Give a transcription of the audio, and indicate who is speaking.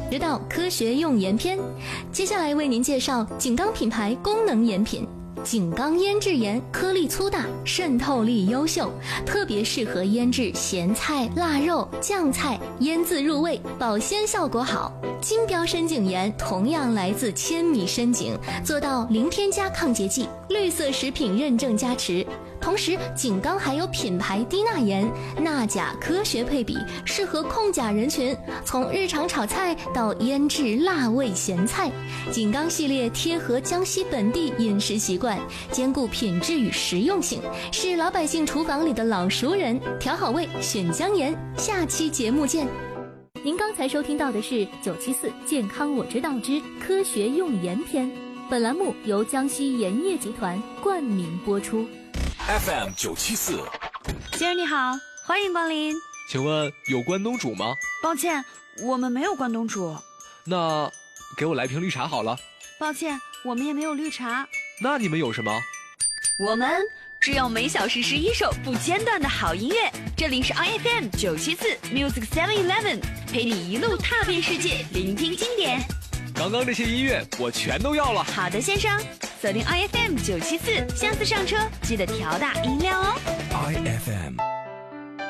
Speaker 1: 直到科学用盐篇。接下来为您介绍井冈品牌功能盐品。井冈腌制盐颗粒粗大，渗透力优秀，特别适合腌制咸菜、腊肉、酱菜，腌渍入味，保鲜效果好。金标深井盐同样来自千米深井，做到零添加抗结剂，绿色食品认证加持。同时，井冈还有品牌低钠盐，钠钾科学配比，适合控钾人群。从日常炒菜到腌制辣味咸菜，井冈系列贴合江西本地饮食习惯，兼顾品质与实用性，是老百姓厨房里的老熟人。调好味，选江盐。下期节目见。您刚才收听到的是974健康我知道之科学用盐篇，本栏目由江西盐业集团冠名播出。
Speaker 2: FM 974，
Speaker 3: 先生你好，欢迎光临。
Speaker 4: 请问有关东煮吗？
Speaker 3: 抱歉，我们没有关东煮。
Speaker 4: 那给我来瓶绿茶好了。
Speaker 3: 抱歉，我们也没有绿茶。
Speaker 4: 那你们有什么？
Speaker 3: 我们只有每小时11首不间断的好音乐。这里是 IFM 974 Music 711，陪你一路踏遍世界，聆听经典。
Speaker 4: 刚刚这些音乐我全都要了。
Speaker 3: 好的，先生，锁定 IFM 974，下次上车记得调大音量哦。
Speaker 2: IFM